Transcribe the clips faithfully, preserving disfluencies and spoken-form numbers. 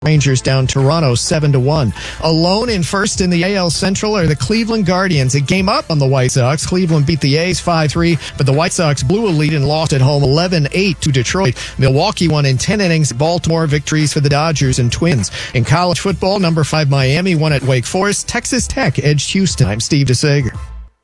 Rangers down Toronto seven to one. Alone in first in the A L Central are the Cleveland Guardians. A game up on the White Sox. Cleveland beat the A's five three, but the White Sox blew a lead and lost at home eleven eight to Detroit. Milwaukee won in ten innings. Baltimore victories for the Dodgers and Twins. In college football, number five Miami won at Wake Forest. Texas Tech edged Houston. I'm Steve DeSager.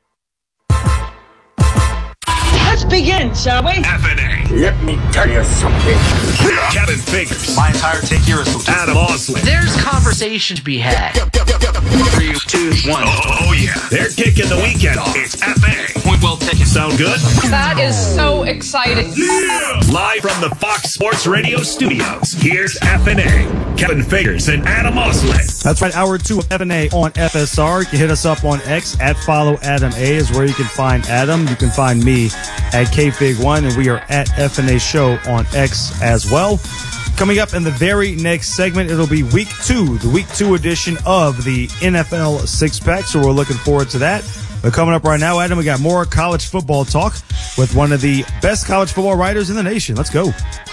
Let's begin, shall we? F N A. Let me tell you something. Kevin Figures. My entire take here is to Adam Osley. There's conversation to be had. Three, two, one. Oh, oh, yeah. They're kicking the weekend off. It's F A. Point well taken. Sound good? That is so exciting. Yeah! Live from the Fox Sports Radio studios, here's F N A. Kevin Figures and Adam Osley. That's right. Hour two of F N A on F S R. You can hit us up on X at Follow Adam A is where you can find Adam. You can find me at K Fig one, and we are at F N A Show on X as well. Coming up in the very next segment, it'll be week two, the week two edition of the N F L Six Pack. So we're looking forward to that. But coming up right now, Adam, we got more college football talk with one of the best college football writers in the nation. Let's go.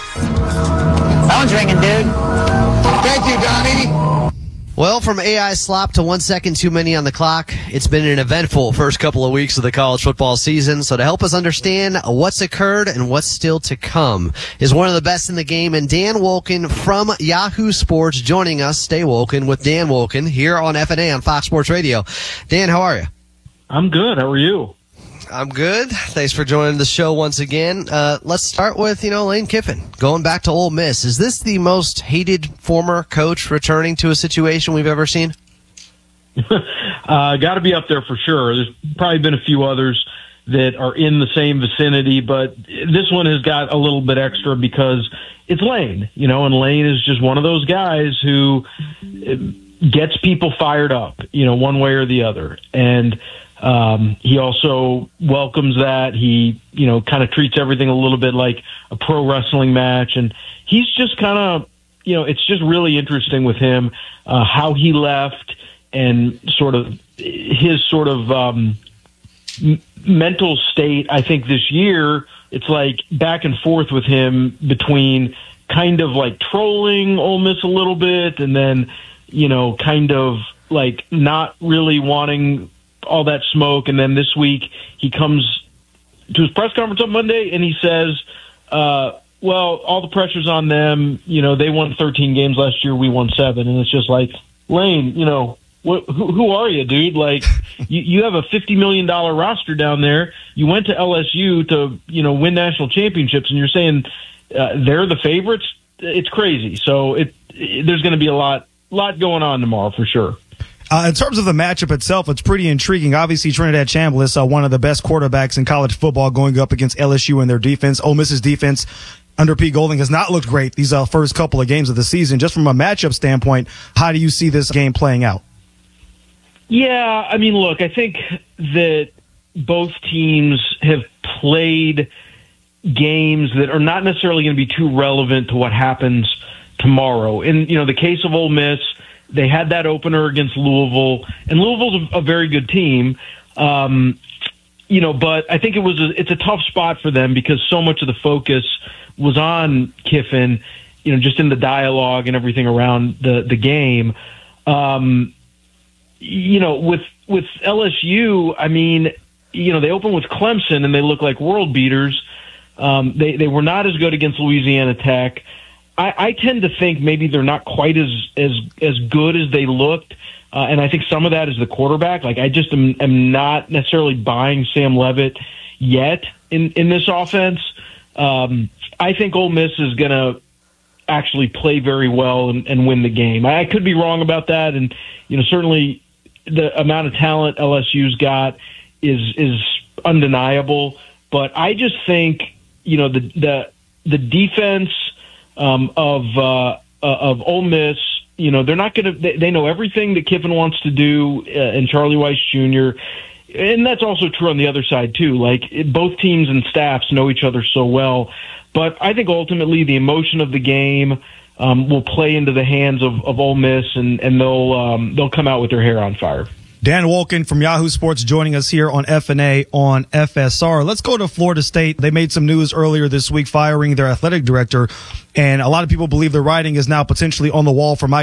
Phone's ringing, dude. Thank you, Donnie. Well, from A I slop to one second too many on the clock, it's been an eventful first couple of weeks of the college football season. So to help us understand what's occurred and what's still to come is one of the best in the game, and Dan Wolken from Yahoo Sports joining us. Stay Wolken with Dan Wolken here on F N A on Fox Sports Radio. Dan, how are you? I'm good. How are you? I'm good. Thanks for joining the show once again. Uh, let's start with, you know, Lane Kiffin going back to Ole Miss. Is this the most hated former coach returning to a situation we've ever seen? uh, got to be up there for sure. There's probably been a few others that are in the same vicinity, but this one has got a little bit extra because it's Lane, you know, and Lane is just one of those guys who gets people fired up, you know, one way or the other. And Um, he also welcomes that. He, you know, kind of treats everything a little bit like a pro wrestling match. And he's just kind of, you know, it's just really interesting with him, uh, how he left and sort of his sort of um, m- mental state. I think this year it's like back and forth with him between kind of like trolling Ole Miss a little bit and then, you know, kind of like not really wanting all that smoke. And then this week he comes to his press conference on Monday and he says, uh, well, all the pressure's on them. You know, they won thirteen games last year. We won seven. And it's just like, Lane, you know, what, who, who are you, dude? Like you, you have a fifty million dollars roster down there. You went to L S U to, you know, win national championships and you're saying uh, they're the favorites. It's crazy. So it, it there's going to be a lot, lot going on tomorrow for sure. Uh, in terms of the matchup itself, it's pretty intriguing. Obviously, Trinidad Chambliss, uh, one of the best quarterbacks in college football, going up against L S U and their defense. Ole Miss's defense under Pete Golding has not looked great these uh, first couple of games of the season. Just from a matchup standpoint, how do you see this game playing out? Yeah, I mean, look, I think that both teams have played games that are not necessarily going to be too relevant to what happens tomorrow. In, you know, the case of Ole Miss, they had that opener against Louisville, and Louisville's a, a very good team. Um, you know, but I think it was a, it's a tough spot for them because so much of the focus was on Kiffin, you know, just in the dialogue and everything around the, the game. Um, you know, with, with L S U, I mean, you know, they opened with Clemson and they look like world beaters. Um, they, they were not as good against Louisiana Tech. I, I tend to think maybe they're not quite as as as good as they looked, uh, and I think some of that is the quarterback. Like I just am, am not necessarily buying Sam Leavitt yet in in this offense. Um, I think Ole Miss is going to actually play very well and, and win the game. I, I could be wrong about that, and you know certainly the amount of talent L S U's got is is undeniable. But I just think you know the the the defense. Um, of uh, of Ole Miss, you know, they're not going to. They, they know everything that Kiffin wants to do, uh, and Charlie Weiss Junior And that's also true on the other side too. Like it, both teams and staffs know each other so well. But I think ultimately the emotion of the game um, will play into the hands of, of Ole Miss, and and they'll um, they'll come out with their hair on fire. Dan Wolken from Yahoo Sports joining us here on F N A on F S R. Let's go to Florida State. They made some news earlier this week firing their athletic director, and a lot of people believe the writing is now potentially on the wall for Mike